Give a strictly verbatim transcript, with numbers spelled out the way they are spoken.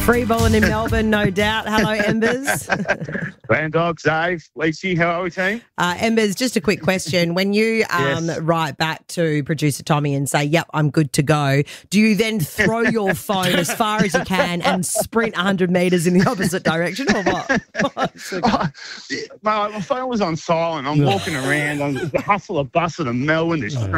Free balling in Melbourne, no doubt. Hello, Embers. Land Dogs, Dave, Lacey, how are we, team? Uh, Embers, just a quick question. When you um, Yes. write back to producer Tommy and say, yep, I'm good to go, do you then throw your phone as far as you can and sprint one hundred metres in the opposite direction or what? What's okay. Oh, my, my phone was on silent. I'm walking around. I'm the hustle of bustle of Melbourne. There's